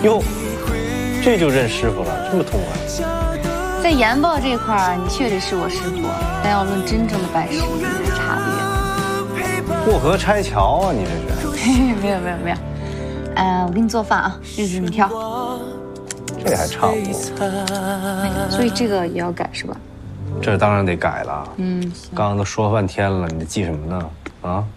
哟，这就认师傅了，这么痛快。 在研报这块儿，你确实是我师傅，但要论真正的办事，差别。 过河拆桥啊，你这是？ 没有。我给你做饭啊，日子你挑。 这还差不多。 所以这个也要改是吧？ 这当然得改了。 嗯， 刚刚都说半天了，你记什么呢？啊？